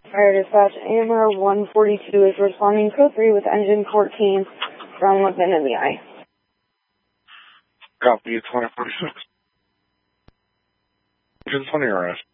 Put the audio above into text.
Fire dispatch, AMR 142 is responding code 3 with engine 14 from within the eye. Copy, 2046. Engine 20 RS.